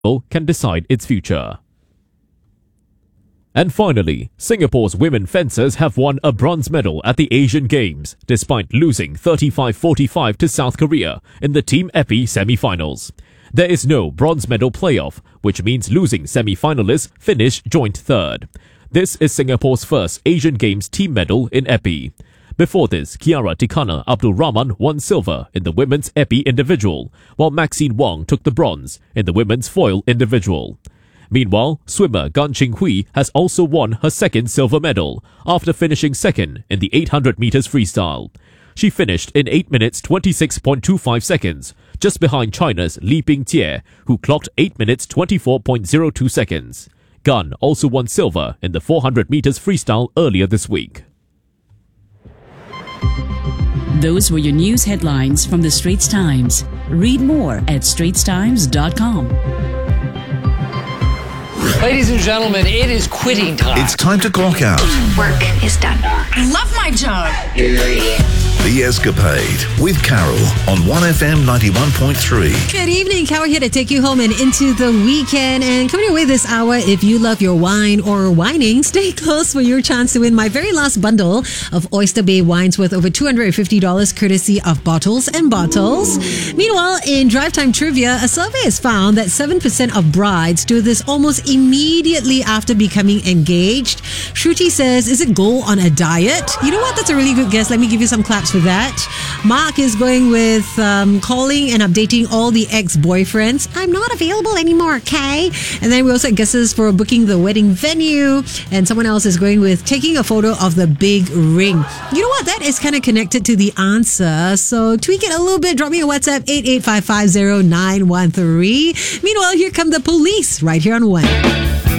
can decide its future. And finally, Singapore's women fencers have won a bronze medal at the Asian Games, despite losing 35-45 to South Korea in the Team Epi semi-finals. There is no bronze medal playoff, which means losing semi-finalists finish joint third. This is Singapore's first Asian Games team medal in Epi. Before this, Kiara Tikana Abdul Rahman won silver in the women's Epi individual, while Maxine Wong took the bronze in the women's foil individual. Meanwhile, swimmer Gan Ching Hui has also won her second silver medal after finishing second in the 800 meters freestyle. She finished in 8 minutes 26.25 seconds, just behind China's Li Bingtie, who clocked 8 minutes 24.02 seconds. Gan also won silver in the 400 meters freestyle earlier this week. Those were your news headlines from the Straits Times. Read more at straitstimes.com. Ladies and gentlemen, it is quitting time. It's time to clock out. Work is done. I love my job. The Escapade with Carol on 1FM 91.3. Good evening, Carol here to take you home and into the weekend. And coming your way this hour, if you love your wine or whining, stay close for your chance to win my very last bundle of Oyster Bay wines worth over $250 courtesy of Bottles and Bottles. Meanwhile, in Drive Time Trivia, a survey has found that 7% of brides do this almost immediately after becoming engaged. Shruti says, is it go on a diet? You know what? That's a really good guess. Let me give you some claps for that. Mark is going with calling and updating all the ex-boyfriends. I'm not available anymore, okay? And then we also have guesses for booking the wedding venue. And someone else is going with taking a photo of the big ring. You know what? That is kind of connected to the answer. So tweak it a little bit. Drop me a WhatsApp 88550 913. Meanwhile, here come the police right here on One.